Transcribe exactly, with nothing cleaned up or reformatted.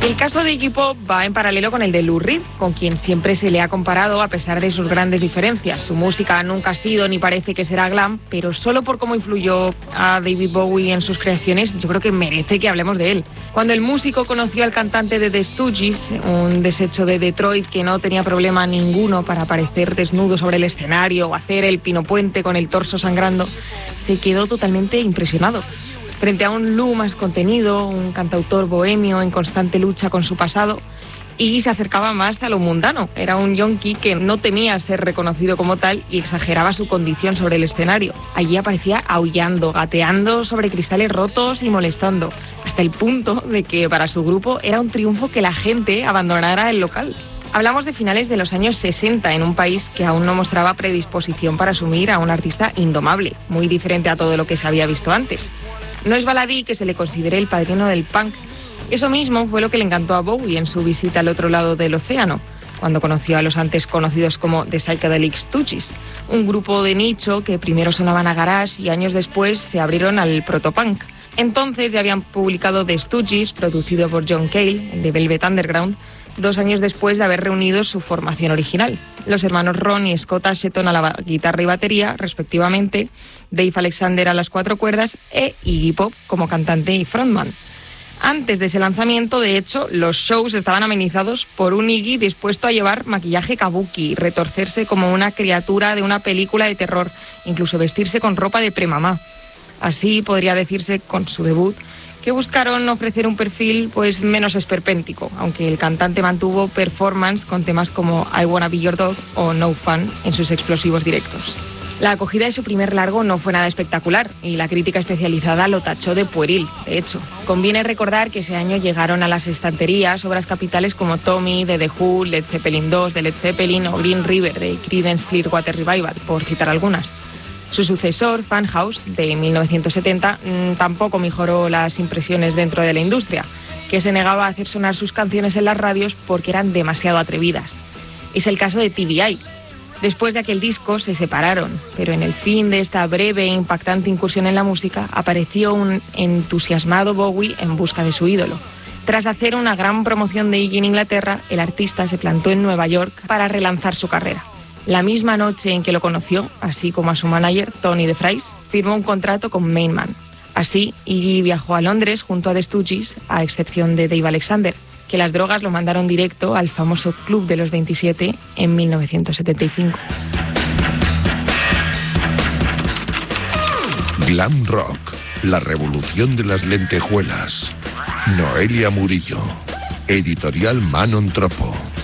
El caso de Iggy Pop va en paralelo con el de Lou Reed, con quien siempre se le ha comparado a pesar de sus grandes diferencias. Su música nunca ha sido ni parece que será glam, pero solo por cómo influyó a David Bowie en sus creaciones, yo creo que merece que hablemos de él. Cuando el músico conoció al cantante de The Stooges, un desecho de Detroit que no tenía problema ninguno para aparecer desnudo sobre el escenario o hacer el pino puente con el torso sangrando, se quedó totalmente impresionado. Frente a un Lou más contenido, un cantautor bohemio en constante lucha con su pasado, Iggy se acercaba más a lo mundano. Era un yonki que no temía ser reconocido como tal y exageraba su condición sobre el escenario. Allí aparecía aullando, gateando sobre cristales rotos y molestando, hasta el punto de que para su grupo era un triunfo que la gente abandonara el local. Hablamos de finales de los años sesenta, en un país que aún no mostraba predisposición para asumir a un artista indomable, muy diferente a todo lo que se había visto antes. No es baladí que se le considere el padrino del punk. Eso mismo fue lo que le encantó a Bowie en su visita al otro lado del océano, cuando conoció a los antes conocidos como The Psychedelic Stooges, un grupo de nicho que primero sonaban a garage y años después se abrieron al protopunk. Entonces ya habían publicado The Stooges, producido por John Cale, de Velvet Underground, dos años después de haber reunido su formación original. Los hermanos Ron y Scott Asheton a la guitarra y batería, respectivamente, Dave Alexander a las cuatro cuerdas e Iggy Pop como cantante y frontman. Antes de ese lanzamiento, de hecho, los shows estaban amenizados por un Iggy dispuesto a llevar maquillaje kabuki, retorcerse como una criatura de una película de terror, incluso vestirse con ropa de premamá. Así podría decirse, con su debut, que buscaron ofrecer un perfil pues menos esperpéntico, aunque el cantante mantuvo performance con temas como I Wanna Be Your Dog o No Fun en sus explosivos directos. La acogida de su primer largo no fue nada espectacular y la crítica especializada lo tachó de pueril. De hecho, conviene recordar que ese año llegaron a las estanterías obras capitales como Tommy, de The Who, Led Zeppelin dos, de Led Zeppelin o Green River, de Creedence Clearwater Revival, por citar algunas. Su sucesor, Funhouse, de mil novecientos setenta, mmm, tampoco mejoró las impresiones dentro de la industria, que se negaba a hacer sonar sus canciones en las radios porque eran demasiado atrevidas. Es el caso de T V I. Después de aquel disco se separaron, pero en el fin de esta breve e impactante incursión en la música apareció un entusiasmado Bowie en busca de su ídolo. Tras hacer una gran promoción de Iggy en Inglaterra, el artista se plantó en Nueva York para relanzar su carrera. La misma noche en que lo conoció, así como a su manager, Tony DeFries, firmó un contrato con Main Man. Así, Iggy viajó a Londres junto a The Stooges, a excepción de Dave Alexander, que las drogas lo mandaron directo al famoso Club de los veintisiete en mil novecientos setenta y cinco. Glam Rock, la revolución de las lentejuelas. Noelia Murillo, editorial Manon Tropo.